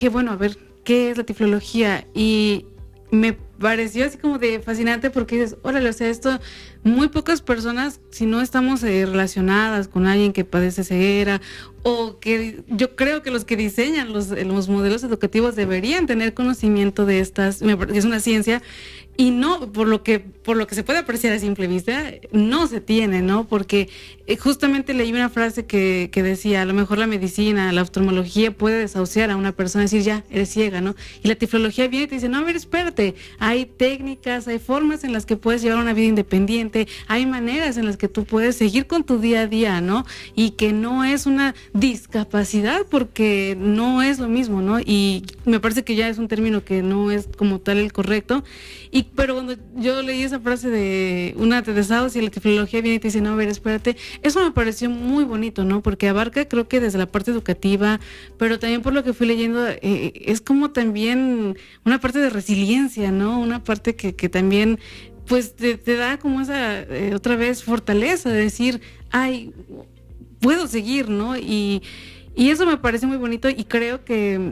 que bueno, a ver, ¿qué es la tiflología? Y me pareció así como de fascinante porque dices, órale, o sea, esto, muy pocas personas, si no estamos relacionadas con alguien que padece ceguera, o que yo creo que los que diseñan los modelos educativos deberían tener conocimiento de estas, es una ciencia, y no, por lo que se puede apreciar a simple vista, no se tiene, ¿no? Porque justamente leí una frase que decía, a lo mejor la medicina, la oftalmología puede desahuciar a una persona, decir, ya, eres ciega, ¿no? Y la tiflología viene y te dice, no, a ver, espérate, hay técnicas, hay formas en las que puedes llevar una vida independiente, hay maneras en las que tú puedes seguir con tu día a día, ¿no? Y que no es una discapacidad, porque no es lo mismo, ¿no? Y me parece que ya es un término que no es como tal el correcto. Pero cuando yo leí esa frase de una te desahucia y la tiflología viene y te dice, no, a ver, espérate, eso me pareció muy bonito, ¿no? Porque abarca, creo que desde la parte educativa, pero también por lo que fui leyendo, es como también una parte de resiliencia, ¿no? Una parte que también, pues, te da como esa, otra vez, fortaleza de decir, ay, puedo seguir, ¿no? Y eso me parece muy bonito y creo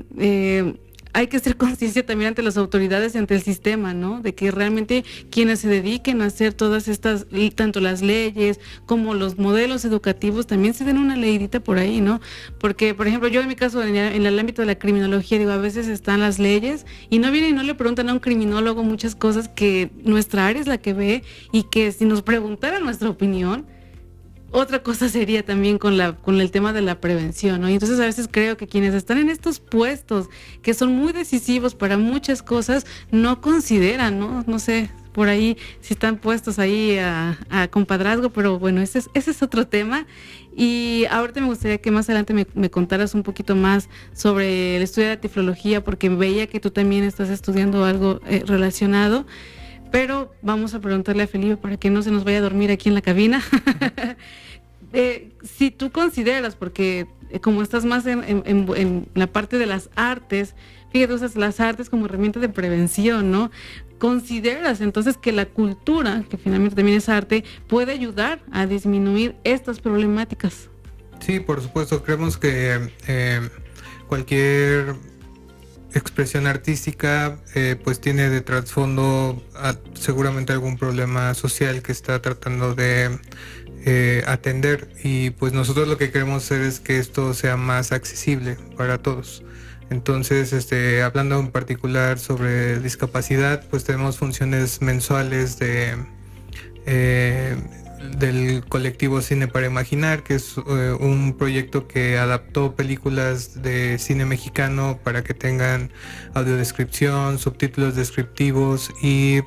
que hay que hacer conciencia también ante las autoridades y ante el sistema, ¿no? De que realmente quienes se dediquen a hacer todas estas, tanto las leyes como los modelos educativos, también se den una leidita por ahí, ¿no? Porque, por ejemplo, yo en mi caso, en el ámbito de la criminología, digo, a veces están las leyes y no vienen y no le preguntan a un criminólogo muchas cosas que nuestra área es la que ve, y que si nos preguntara nuestra opinión, otra cosa sería también con el tema de la prevención, ¿no? Y entonces a veces creo que quienes están en estos puestos, que son muy decisivos para muchas cosas, no consideran, ¿no? No sé, por ahí si están puestos ahí a compadrazgo, pero bueno, ese es otro tema. Y ahorita me gustaría que más adelante me contaras un poquito más sobre el estudio de la tiflología, porque veía que tú también estás estudiando algo relacionado. Pero vamos a preguntarle a Felipe para que no se nos vaya a dormir aquí en la cabina. Si tú consideras, porque como estás más en la parte de las artes, fíjate, usas las artes como herramienta de prevención, ¿no? ¿Consideras entonces que la cultura, que finalmente también es arte, puede ayudar a disminuir estas problemáticas? Sí, por supuesto. Creemos que cualquier expresión artística pues tiene de trasfondo seguramente algún problema social que está tratando de atender, y pues nosotros lo que queremos hacer es que esto sea más accesible para todos. Entonces, hablando en particular sobre discapacidad, pues tenemos funciones mensuales del colectivo Cine para Imaginar, que es un proyecto que adaptó películas de cine mexicano para que tengan audiodescripción, subtítulos descriptivos y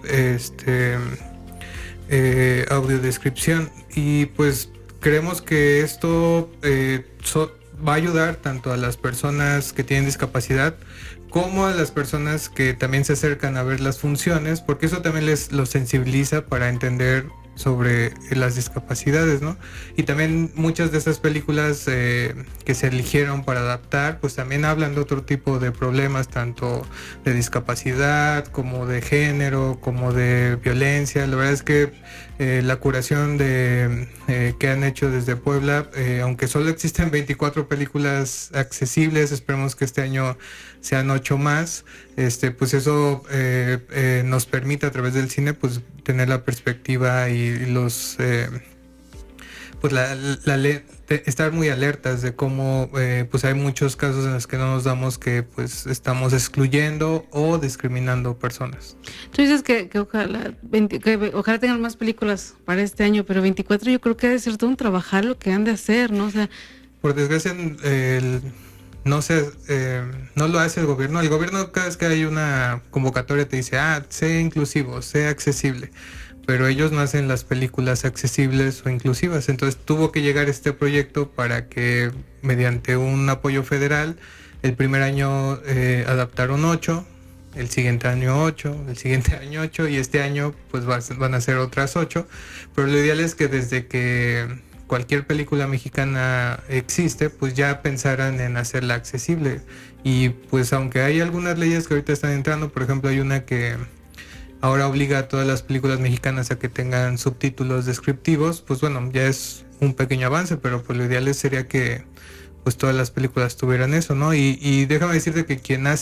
audiodescripción. Y pues creemos que esto va a ayudar tanto a las personas que tienen discapacidad como a las personas que también se acercan a ver las funciones, porque eso también los sensibiliza para entender sobre las discapacidades, ¿no? Y también muchas de estas películas que se eligieron para adaptar, pues también hablan de otro tipo de problemas, tanto de discapacidad como de género, como de violencia. La verdad es que la curación que han hecho desde Puebla, aunque solo existen 24 películas accesibles, esperemos que este año sean 8 más, pues eso nos permite a través del cine pues tener la perspectiva y los pues estar muy alertas de cómo pues hay muchos casos en los que no nos damos que pues estamos excluyendo o discriminando personas. Tú dices que ojalá tengan más películas para este año, pero 24 yo creo que debe ser todo un trabajar lo que han de hacer, ¿no? O sea, por desgracia no sé, no lo hace el gobierno. El gobierno, cada vez que hay una convocatoria te dice, sé inclusivo, sé accesible, pero ellos no hacen las películas accesibles o inclusivas. Entonces tuvo que llegar este proyecto para que mediante un apoyo federal el primer año adaptaron 8, el siguiente año 8, el siguiente año 8 y este año pues van a ser otras 8, pero lo ideal es que desde que cualquier película mexicana existe, pues ya pensaran en hacerla accesible. Y pues aunque hay algunas leyes que ahorita están entrando, por ejemplo hay una que ahora obliga a todas las películas mexicanas a que tengan subtítulos descriptivos, pues bueno, ya es un pequeño avance, pero pues lo ideal sería que pues todas las películas tuvieran eso, ¿no? Y déjame decirte que quien hace